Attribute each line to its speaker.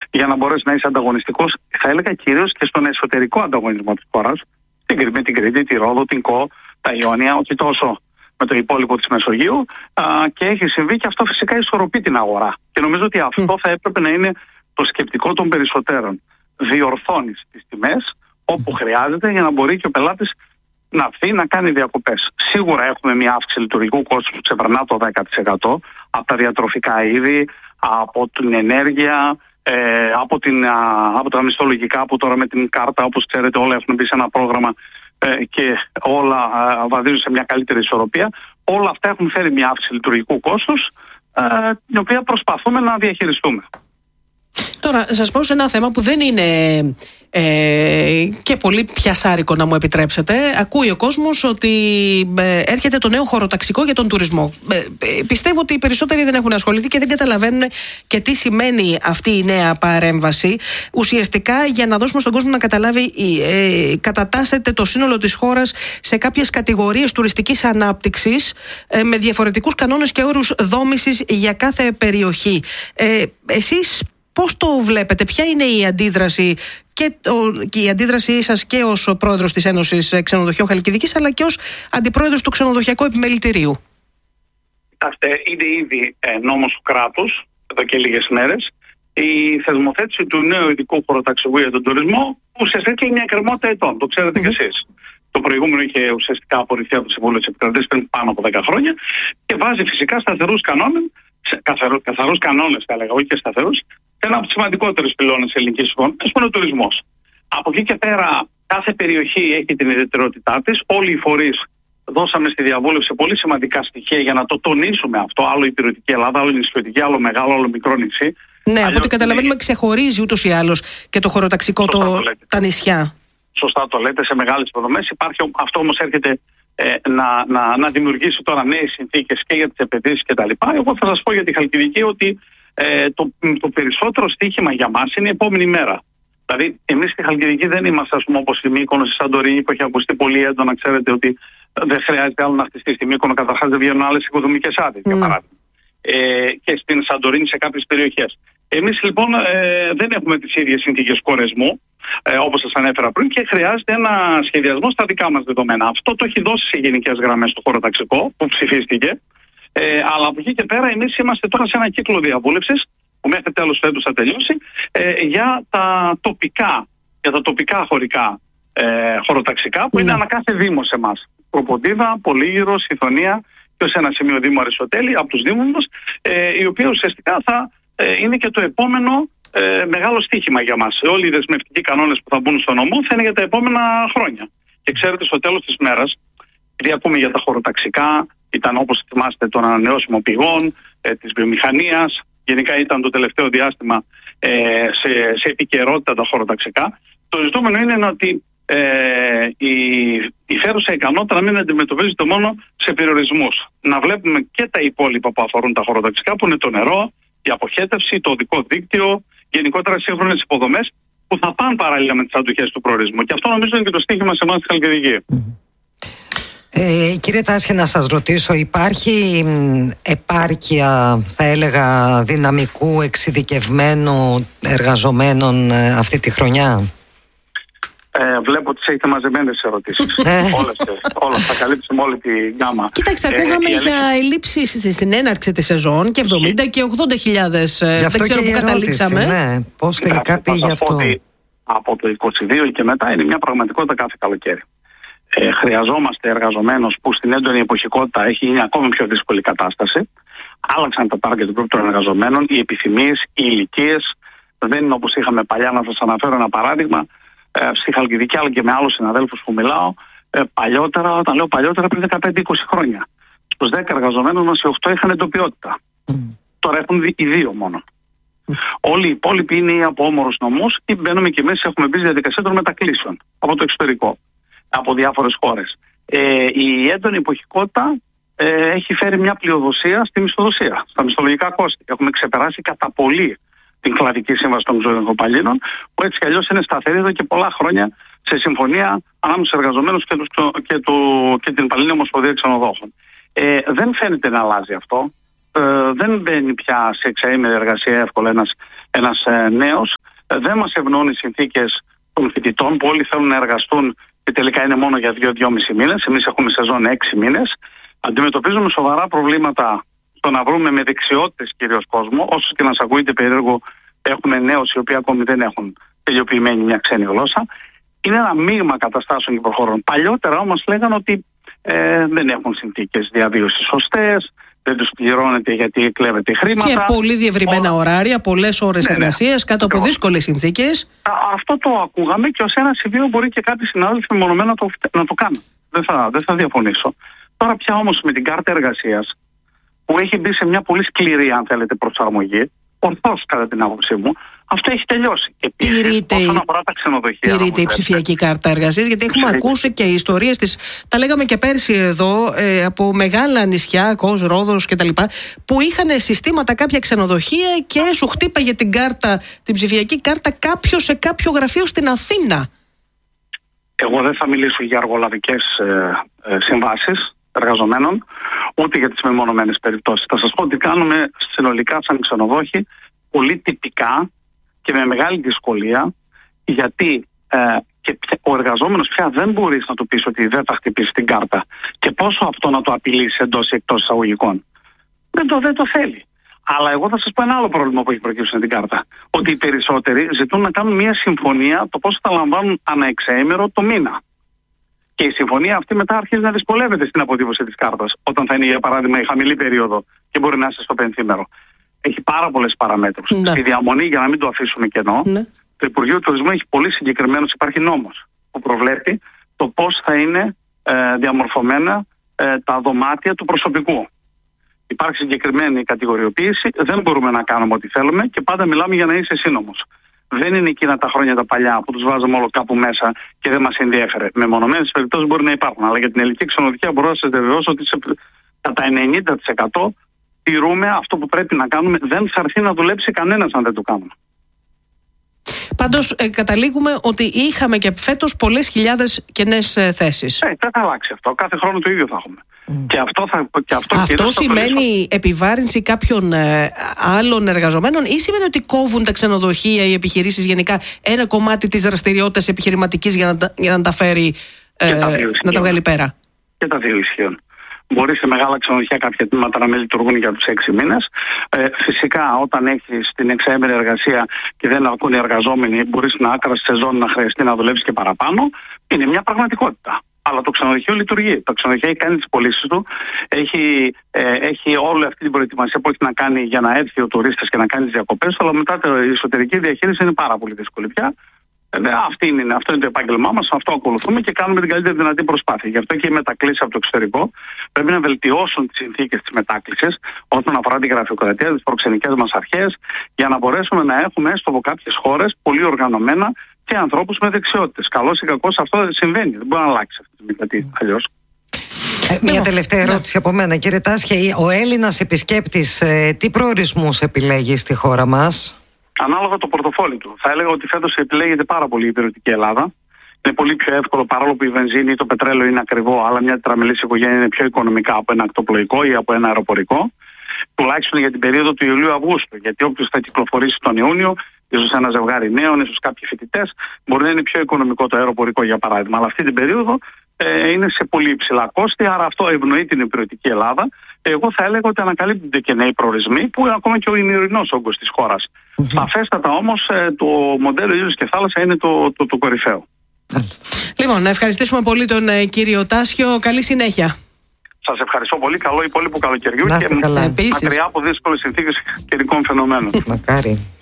Speaker 1: για να μπορέσει να είσαι ανταγωνιστικός, θα έλεγα κυρίως και στον εσωτερικό ανταγωνισμό της χώρας, με την Κρήτη, τη Ρόδο, την Κο, τα Ιόνια, όχι τόσο με το υπόλοιπο της Μεσογείου, και έχει συμβεί και αυτό φυσικά ισορροπεί την αγορά. Και νομίζω ότι αυτό θα έπρεπε να είναι το σκεπτικό των περισσότερων. Διορθώνεις τις τιμές όπου χρειάζεται για να μπορεί και ο πελάτης να έρθει να κάνει διακοπές. Σίγουρα έχουμε μια αύξηση λειτουργικού κόστους που ξεπερνά το 10% από τα διατροφικά είδη, από την ενέργεια, από τα μισθολογικά που τώρα με την κάρτα, όπως ξέρετε, όλα έχουν μπει σε ένα πρόγραμμα και όλα βαδίζουν σε μια καλύτερη ισορροπία. Όλα αυτά έχουν φέρει μια αύξηση λειτουργικού κόστους, την οποία προσπαθούμε να διαχειριστούμε.
Speaker 2: Τώρα, σας πω σε ένα θέμα που δεν είναι και πολύ πιασάρικο, να μου επιτρέψετε. Ακούει ο κόσμος ότι έρχεται το νέο χωροταξικό για τον τουρισμό. Πιστεύω ότι οι περισσότεροι δεν έχουν ασχοληθεί και δεν καταλαβαίνουν και τι σημαίνει αυτή η νέα παρέμβαση. Ουσιαστικά, για να δώσουμε στον κόσμο να καταλάβει, κατατάσσεται το σύνολο της χώρας σε κάποιες κατηγορίες τουριστικής ανάπτυξης με διαφορετικούς κανόνες και όρους δόμησης για κάθε περιοχή. Εσείς πώς το βλέπετε, ποια είναι η αντίδραση και η αντίδρασή σας και ως πρόεδρος της Ένωσης Ξενοδοχείων Χαλκιδικής, αλλά και ως αντιπρόεδρος του Ξενοδοχειακού Επιμελητηρίου?
Speaker 1: Κοιτάξτε, είναι ήδη νόμος του κράτους εδώ και λίγες μέρες η θεσμοθέτηση του νέου ειδικού χωροταξικού για τον τουρισμό, που ουσιαστικά είναι μια εκκρεμότητα ετών. Το ξέρετε κι εσείς. Το προηγούμενο είχε ουσιαστικά απορριφθεί από το Συμβούλιο της Επικρατείας πριν πάνω από 10 χρόνια και βάζει φυσικά σταθερούς κανόνες, καθαρούς κανόνες, θα έλεγα, όχι και σταθερούς, ένα από τους σημαντικότερους πυλώνες της ελληνικής οικονομίας, που είναι ο τουρισμός. Από εκεί και πέρα, κάθε περιοχή έχει την ιδιαιτερότητά της. Όλοι οι φορείς δώσαμε στη διαβούλευση πολύ σημαντικά στοιχεία για να το τονίσουμε αυτό. Άλλο η υπηρετική Ελλάδα, άλλο η νησιωτική, άλλο μεγάλο, άλλο μικρό νησί.
Speaker 2: Ναι, από ό,τι καταλαβαίνουμε, ξεχωρίζει ούτως ή άλλως και το χωροταξικό τα νησιά.
Speaker 1: Σωστά το λέτε, σε μεγάλες υποδομές. Αυτό όμως έρχεται να δημιουργήσει τώρα νέες συνθήκες και για τις επενδύσεις κτλ. Εγώ θα σας πω για τη Χαλκιδική ότι το περισσότερο στοίχημα για μας είναι η επόμενη μέρα. Δηλαδή, εμείς στη Χαλκιδική δεν είμαστε, ας πούμε, όπως η Μύκονος, η Σαντορίνη, που έχει ακουστεί πολύ έντονα. Ξέρετε ότι δεν χρειάζεται άλλο να χτιστεί στη Μύκονο, καταρχάς δεν βγαίνουν άλλες οικοδομικές άδειες, για παράδειγμα. Και στην Σαντορίνη σε κάποιες περιοχές. Εμείς λοιπόν δεν έχουμε τις ίδιες συνθήκες κορεσμού, όπως σας ανέφερα πριν, και χρειάζεται ένα σχεδιασμό στα δικά μας δεδομένα. Αυτό το έχει δώσει σε γενικές γραμμές το χωροταξικό που ψηφίστηκε. Αλλά από εκεί και πέρα εμείς είμαστε τώρα σε ένα κύκλο διαβούλευσης που μέχρι τέλος φέτος θα τελειώσει για τα τοπικά χωρικά χωροταξικά που είναι ανά κάθε δήμο σε εμάς. Προποντίδα, Πολύγυρο, Σιθωνία και ως ένα σημείο Δήμο Αριστοτέλη από τους δήμους μας, η οποία ουσιαστικά θα είναι και το επόμενο μεγάλο στοίχημα για μας. Όλοι οι δεσμευτικοί κανόνες που θα μπουν στο νομό θα είναι για τα επόμενα χρόνια. Και ξέρετε, στο τέλος της μέρας, επειδή ακούμε για τα χωροταξικά, ήταν, όπως θυμάστε, των ανανεώσιμων πηγών, της βιομηχανίας. Γενικά ήταν το τελευταίο διάστημα σε επικαιρότητα τα χωροταξικά. Το ζητούμενο είναι ότι η φέρουσα ικανότητα να μην αντιμετωπίζεται μόνο σε περιορισμούς. Να βλέπουμε και τα υπόλοιπα που αφορούν τα χωροταξικά, που είναι το νερό, η αποχέτευση, το οδικό δίκτυο, γενικότερα σύγχρονες υποδομές που θα πάνε παράλληλα με τις αντοχές του προορισμού. Και αυτό νομίζω είναι και το στίχημα σε εμάς στη Χαλκιδική.
Speaker 3: Κύριε Τάσχη, να σας ρωτήσω, υπάρχει επάρκεια, θα έλεγα, δυναμικού εξειδικευμένου εργαζομένων αυτή τη χρονιά?
Speaker 1: Βλέπω ότι έχετε μαζεμένες ερωτήσεις. Όλες θα καλύψουμε όλη τη γκάμα.
Speaker 2: Κοιτάξτε, ακούγαμε για ελλείψεις στην έναρξη της σεζόν και 70 και 80.000. Δεν ξέρω που καταλήξαμε.
Speaker 3: Ναι. Πώς τελικά πήγε αυτό?
Speaker 1: Από το 22 και μετά είναι μια πραγματικότητα κάθε καλοκαίρι. Χρειαζόμαστε εργαζομένους που στην έντονη εποχικότητα έχει γίνει ακόμη πιο δύσκολη κατάσταση. Άλλαξαν τα target group των εργαζομένων, οι επιθυμίες, οι ηλικίες δεν είναι όπως είχαμε παλιά. Να σας αναφέρω ένα παράδειγμα. Στη Χαλκιδική, αλλά και με άλλους συναδέλφους που μιλάω, παλιότερα, όταν λέω παλιότερα, πριν 15-20 χρόνια, στους 10 εργαζομένους μας οι 8 είχαν εντοπιότητα. Τώρα έχουν οι 2 μόνο. Όλοι οι υπόλοιποι είναι ή από όμορους νομούς ή μπαίνουμε και εμείς, έχουμε μπει στη διαδικασία των μετακλήσεων από το εξωτερικό, από διάφορες χώρες. Η έντονη εποχικότητα έχει φέρει μια πλειοδοσία στη μισθοδοσία, στα μισθολογικά κόστη. Έχουμε ξεπεράσει κατά πολύ την κλαδική σύμβαση των Ξενοδοχοπαλλήνων, που έτσι κι αλλιώς είναι σταθερή εδώ και πολλά χρόνια σε συμφωνία ανάμεσα στους εργαζομένους και την Πανελλήνια Ομοσπονδία Ξενοδόχων. Δεν φαίνεται να αλλάζει αυτό. Δεν μπαίνει πια σε εξαήμερη εργασία εύκολα ένας ένας νέος. Δεν μας ευνοούν οι συνθήκες των φοιτητών που όλοι θέλουν να εργαστούν και τελικά είναι μόνο για 2-2,5 μήνες. Εμείς έχουμε σεζόν 6 μήνες. Αντιμετωπίζουμε σοβαρά προβλήματα στο να βρούμε με δεξιότητες κυρίως κόσμο. Όσο και να σας ακούγεται περίεργο, έχουμε νέους οι οποίοι ακόμη δεν έχουν τελειοποιημένη μια ξένη γλώσσα. Είναι ένα μείγμα καταστάσεων και προχωρών. Παλιότερα όμως λέγανε ότι δεν έχουν συνθήκες διαβίωσης σωστές, δεν τους πληρώνεται γιατί κλέβεται χρήματα. Και
Speaker 2: πολύ διευρυμένα ωράρια, πολλές ώρες εργασίας, κάτω από δύσκολες συνθήκες.
Speaker 1: Αυτό το ακούγαμε και ως ένα σημείο μπορεί και κάποιοι συνάδελφοι μεμονωμένα να το κάνουν. Δεν θα διαφωνήσω. Τώρα πια όμως με την κάρτα εργασίας, που έχει μπει σε μια πολύ σκληρή, αν θέλετε, προσαρμογή, ορθώς κατά την άποψή μου, αυτό έχει τελειώσει. Επίσης, όσον αφορά τα ξενοδοχεία.
Speaker 2: Τηρείται η ψηφιακή κάρτα εργασίας, γιατί έχουμε ακούσει και ιστορίες τα λέγαμε και πέρσι εδώ, από μεγάλα νησιά, Κος, Ρόδος κτλ., που είχαν συστήματα κάποια ξενοδοχεία και σου χτύπαγε την ψηφιακή κάρτα κάποιος σε κάποιο γραφείο στην Αθήνα.
Speaker 1: Εγώ δεν θα μιλήσω για αργολαβικές συμβάσεις εργαζομένων, ούτε για τις μεμονωμένες περιπτώσεις. Θα σας πω ότι κάνουμε συνολικά σαν ξενοδόχοι πολύ τυπικά και με μεγάλη δυσκολία, γιατί και ο εργαζόμενος πια δεν μπορείς να του πεις ότι δεν θα χτυπήσει την κάρτα και πόσο αυτό να το απειλήσει εντός ή εκτός εισαγωγικών. Δεν το θέλει. Αλλά εγώ θα σας πω ένα άλλο πρόβλημα που έχει προκύψει με την κάρτα. Ότι οι περισσότεροι ζητούν να κάνουν μια συμφωνία το πόσο θα λαμβάνουν ανά εξαήμερο το μήνα. Και η συμφωνία αυτή μετά αρχίζει να δυσκολεύεται στην αποτύπωση της κάρτας, όταν θα είναι, για παράδειγμα, η χαμηλή περίοδο και μπορεί να είσαι στο πενθήμερο. Έχει πάρα πολλές παραμέτρους.
Speaker 2: Ναι.
Speaker 1: Στη διαμονή, για να μην το αφήσουμε κενό, ναι, το Υπουργείο Τουρισμού έχει πολύ συγκεκριμένος, υπάρχει νόμος που προβλέπει το πώς θα είναι διαμορφωμένα τα δωμάτια του προσωπικού. Υπάρχει συγκεκριμένη κατηγοριοποίηση, δεν μπορούμε να κάνουμε ό,τι θέλουμε και πάντα μιλάμε για να είσαι σύνομος. Δεν είναι εκείνα τα χρόνια τα παλιά που τους βάζαμε όλο κάπου μέσα και δεν μας ενδιέφερε. Με μονομένες περιπτώσεις μπορεί να υπάρχουν, αλλά για την ελληνική ξενοδοχεία μπορώ να σας διαβεβαιώσω ότι κατά 90% τηρούμε αυτό που πρέπει να κάνουμε. Δεν θα έρθει να δουλέψει κανένας αν δεν το κάνουμε.
Speaker 2: Πάντως καταλήγουμε ότι είχαμε και φέτος πολλές χιλιάδες κενές θέσεις.
Speaker 1: Δεν θα αλλάξει αυτό. Κάθε χρόνο το ίδιο θα έχουμε.
Speaker 2: Αυτό σημαίνει επιβάρυνση κάποιων άλλων εργαζομένων ή σημαίνει ότι κόβουν τα ξενοδοχεία, οι επιχειρήσεις γενικά ένα κομμάτι της δραστηριότητας επιχειρηματικής για να τα φέρει, να τα βγάλει πέρα?
Speaker 1: Και τα δύο ισχύουν. Μπορεί σε μεγάλα ξενοδοχεία κάποια τμήματα να μην λειτουργούν για τους 6 μήνες. Φυσικά, όταν έχεις την εξαήμερη εργασία και δεν ακούν οι εργαζόμενοι, μπορείς να άκρας σεζόν να χρειαστεί να δουλέψεις και παραπάνω. Είναι μια πραγματικότητα. Αλλά το ξενοδοχείο λειτουργεί. Το ξενοδοχείο έχει κάνει τις πωλήσεις του, έχει όλη αυτή την προετοιμασία που έχει να κάνει για να έρθει ο τουρίστας και να κάνει τις διακοπές, αλλά μετά η εσωτερική διαχείριση είναι πάρα πολύ δύσκολη πια. Αυτό είναι το επάγγελμά μας, αυτό ακολουθούμε και κάνουμε την καλύτερη δυνατή προσπάθεια. Γι' αυτό και οι μετακλήσεις από το εξωτερικό πρέπει να βελτιώσουν τις συνθήκες της μετάκλησης όσον αφορά την γραφειοκρατία, τις προξενικές μας αρχές, για να μπορέσουμε να έχουμε έστω από κάποιες χώρες πολύ οργανωμένα και ανθρώπους με δεξιότητες. Καλώς ή κακώς αυτό δεν συμβαίνει. Δεν μπορεί να αλλάξει αυτή τη στιγμή αλλιώς.
Speaker 3: Μια τελευταία ερώτηση από μένα, κύριε Τάσια. Ο Έλληνας επισκέπτης τι προορισμούς επιλέγει στη χώρα μας?
Speaker 1: Ανάλογα το πορτοφόλι του. Θα έλεγα ότι φέτος επιλέγεται πάρα πολύ η υπηρετική Ελλάδα. Είναι πολύ πιο εύκολο, παρόλο που η βενζίνη ή το πετρέλαιο είναι ακριβό, αλλά μια τετραμελής οικογένεια είναι πιο οικονομικά από ένα ακτοπλοϊκό ή από ένα αεροπορικό. Τουλάχιστον για την περίοδο του Ιουλίου-Αυγούστου. Γιατί όποιος θα κυκλοφορήσει τον Ιούνιο, ίσως ένα ζευγάρι νέων, ίσως κάποιοι φοιτητές, μπορεί να είναι πιο οικονομικό το αεροπορικό για παράδειγμα. Αλλά αυτή την περίοδο είναι σε πολύ υψηλά κόστη, άρα αυτό ευνοεί την υπηρετική Ελλάδα. Εγώ θα έλεγα ότι ανακαλύπτονται και νέοι προορισμοί, που είναι ακόμα και ο ημιορεινός όγκος της χώρας. Σαφέστατα όμως το μοντέλο ήλιος και θάλασσα είναι το κορυφαίο.
Speaker 2: Λοιπόν, να ευχαριστήσουμε πολύ τον κύριο Τάσιο. Καλή συνέχεια.
Speaker 1: Σας ευχαριστώ πολύ. Καλό υπόλοιπο καλοκαιριού και μακριά από δύσκολες συνθήκες καιρικών φαινομένων.
Speaker 3: Μακάρι.